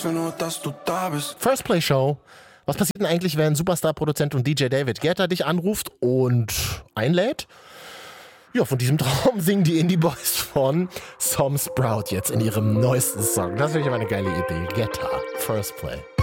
ich will nur, dass du da bist. First Play Show. Was passiert denn eigentlich, wenn Superstar-Produzent und DJ David Guetta dich anruft und einlädt? Ja, von diesem Traum singen die Indie Boys von Some Sprout jetzt in ihrem neuesten Song. Das ist wirklich eine geile Idee. Guetta, First Play.